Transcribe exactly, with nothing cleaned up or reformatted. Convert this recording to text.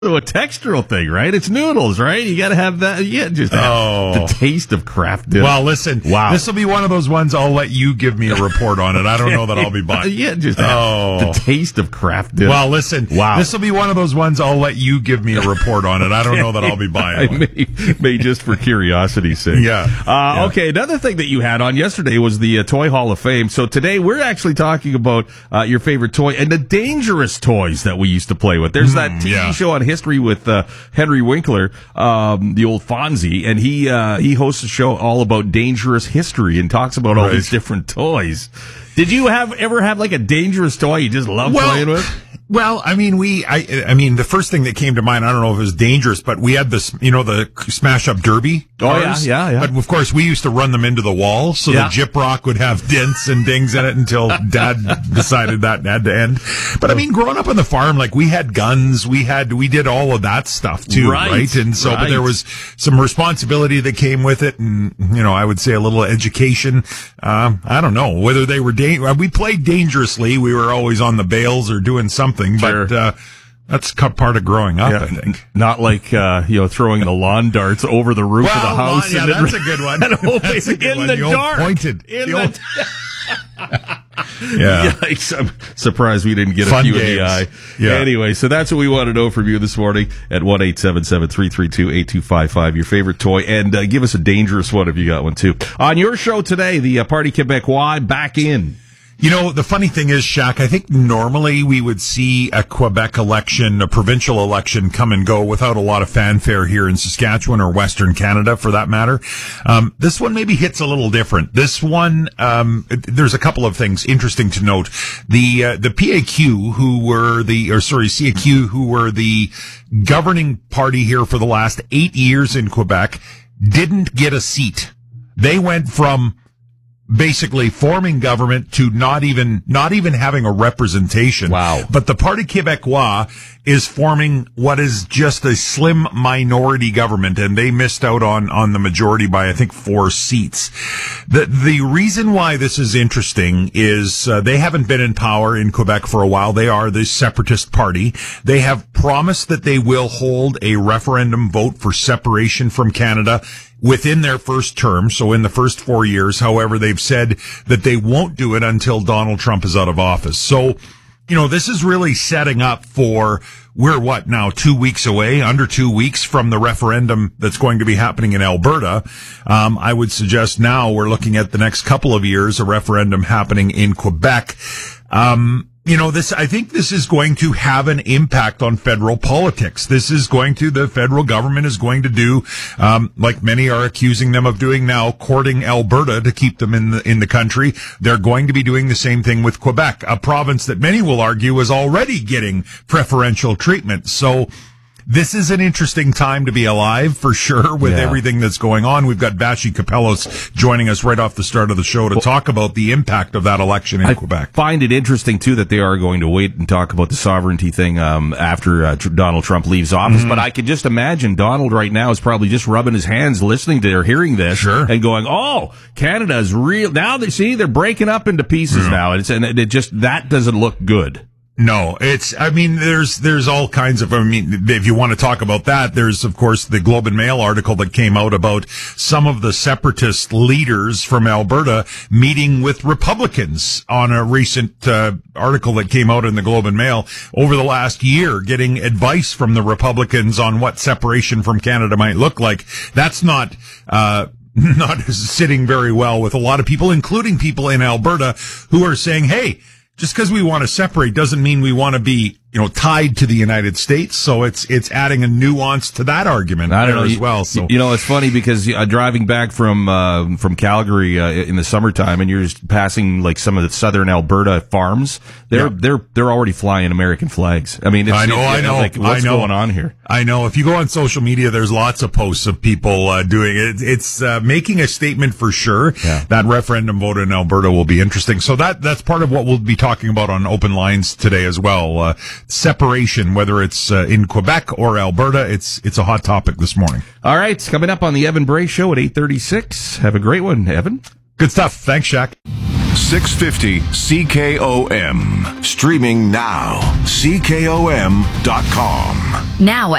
A textural thing, right? It's noodles, right? You got to have that. Yeah, just oh. the taste of Kraft dinner. Well, listen, wow. This will be one of those ones. I'll let you give me a report on it. I don't know that I'll be buying. Yeah, just oh. the taste of Kraft dinner. Well, listen, wow. This will be one of those ones. I'll let you give me a report on it. I don't know that I'll be buying. I may, may just for curiosity's sake. Yeah. Uh, yeah. Okay. Another thing that you had on yesterday was the uh, Toy Hall of Fame. So today we're actually talking about uh, your favorite toy and the dangerous toys that we used to play with. There's mm, that T V yeah. show on History with. Uh, Henry Winkler, um, the old Fonzie, and he uh, he hosts a show all about dangerous history and talks about all right. these different toys. Did you have ever have like a dangerous toy you just love well, playing with? Well, I mean, we, I, I mean, the first thing that came to mind, I don't know if it was dangerous, but we had this, you know, the smash up derby cars. Oh, yeah, yeah, yeah. But of course, we used to run them into the wall, so yeah. the Gyprock would have dents and dings in it until Dad decided that had to end. But I mean, growing up on the farm, like we had guns, we had, we did all of that stuff too, right? right? And so, right. but there was some responsibility that came with it, and you know, I would say a little education. Um, I don't know whether they were da- we played dangerously. We were always on the bales or doing something, sure. but. Uh, That's part of growing up, yeah, I think. Not like, uh, you know, throwing the lawn darts over the roof well, of the house. Yeah, and that's it, a good one. And that's a good in one. the, the dark. Pointed. In the the old... yeah. Yikes, I'm surprised we didn't get Fun a few games. in the eye. Yeah. Anyway, so that's what we want to know from you this morning at one eight seven seven, three three two, eight two five five, your favorite toy. And uh, give us a dangerous one if you got one, too. On your show today, the uh, Party Québécois back in. You know, the funny thing is, Shaq, I think normally we would see a Quebec election, a provincial election, come and go without a lot of fanfare here in Saskatchewan or Western Canada, for that matter. Um, this one maybe hits a little different. This one, um, there's a couple of things interesting to note. The uh, the P A Q, who were the, or sorry, C A Q, who were the governing party here for the last eight years in Quebec, didn't get a seat. They went from basically forming government to not even, not even having a representation. Wow. But the Parti Québécois is forming what is just a slim minority government, and they missed out on, on the majority by, I think, four seats. The, the reason why this is interesting is, uh, they haven't been in power in Quebec for a while. They are the separatist party. They have promised that they will hold a referendum vote for separation from Canada within their first term, so in the first four years. However, they've said that they won't do it until Donald Trump is out of office. So, you know, this is really setting up for, we're what now, two weeks away, under two weeks from the referendum that's going to be happening in Alberta. Um, I would suggest now we're looking at the next couple of years, a referendum happening in Quebec. Um, You know, this, I think this is going to have an impact on federal politics. This is going to, the federal government is going to do, um, like many are accusing them of doing now, courting Alberta to keep them in the, in the country. They're going to be doing the same thing with Quebec, a province that many will argue is already getting preferential treatment. So, this is an interesting time to be alive, for sure, with yeah. everything that's going on. We've got Bashi Kapelos joining us right off the start of the show to well, talk about the impact of that election in I Quebec. I find it interesting, too, that they are going to wait and talk about the sovereignty thing um, after uh, Donald Trump leaves office. Mm-hmm. But I can just imagine Donald right now is probably just rubbing his hands listening to or hearing this sure. and going, oh, Canada is real. Now, they see, they're breaking up into pieces mm-hmm. now. It's, and it just, that doesn't look good. No, it's, I mean, there's, there's all kinds of, I mean, if you want to talk about that, there's, of course, the Globe and Mail article that came out about some of the separatist leaders from Alberta meeting with Republicans on a recent, uh, article that came out in the Globe and Mail over the last year, getting advice from the Republicans on what separation from Canada might look like. That's not, uh, not sitting very well with a lot of people, including people in Alberta who are saying, hey, just because we want to separate doesn't mean we want to be, you know, tied to the United States. So it's it's adding a nuance to that argument I don't know, as you, well. So you know, it's funny because uh, driving back from uh, from Calgary uh, in the summertime, and you're just passing like some of the southern Alberta farms. They're yeah. they're they're already flying American flags. I mean, it's, I know, it's, I know, like, what's I know. going on here? I know. If you go on social media, there's lots of posts of people uh, doing it. It's uh, making a statement for sure. Yeah. That referendum vote in Alberta will be interesting. So that that's part of what we'll be talking about on Open Lines today as well. Uh, separation, whether it's uh, in Quebec or Alberta, it's it's a hot topic this morning. All right, coming up on the Evan Bray Show at eight thirty-six. Have a great one, Evan. Good stuff. Thanks, Shaq. six fifty C K O M. Streaming now. C K O M dot com. Now